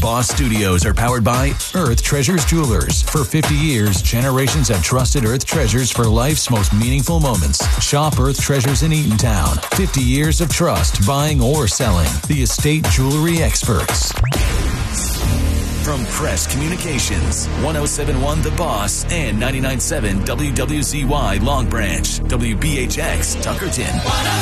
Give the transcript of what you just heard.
Boss Studios are powered by Earth Treasures Jewelers. For 50 years, generations have trusted Earth Treasures for life's most meaningful moments. Shop Earth Treasures in Eatontown. 50 years of trust, buying or selling. The estate jewelry experts. From Crest Communications, 1071 The Boss and 99.7 WWZY Long Branch, WBHX Tuckerton.